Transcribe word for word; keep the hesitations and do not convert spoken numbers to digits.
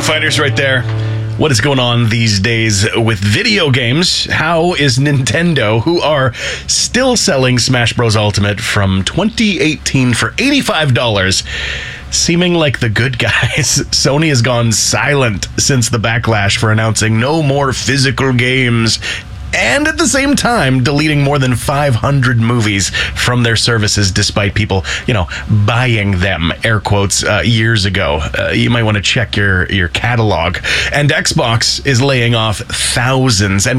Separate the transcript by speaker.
Speaker 1: Fighters right there. What is going on these days with video games? How is Nintendo, who are still selling Smash Bros. Ultimate from twenty eighteen for eighty-five dollars, seeming like the good guys? Sony has gone silent since the backlash for announcing no more physical games, and at the same time deleting more than five hundred movies from their services despite people, you know, buying them, air quotes, uh, years ago. Uh, you might want to check your, your catalog. And Xbox is laying off thousands and